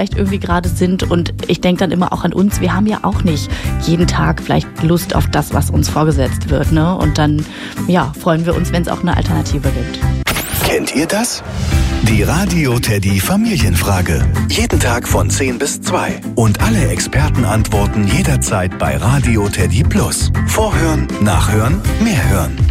vielleicht irgendwie gerade sind. Und ich denke dann immer auch an uns. Wir haben ja auch nicht jeden Tag vielleicht Lust auf das, was uns vorgesetzt wird, ne? Und dann, ja, freuen wir uns, wenn es auch eine Alternative gibt. Kennt ihr das? Die Radio Teddy Familienfrage. Jeden Tag von 10 bis 2. Und alle Experten antworten jederzeit bei Radio Teddy Plus. Vorhören, nachhören, mehr hören.